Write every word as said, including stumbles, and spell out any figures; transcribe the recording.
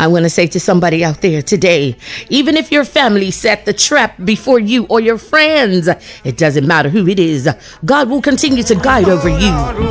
I want to say to somebody out there today, even if your family set the trap before you or your friends, it doesn't matter who it is. God will continue to guide over you.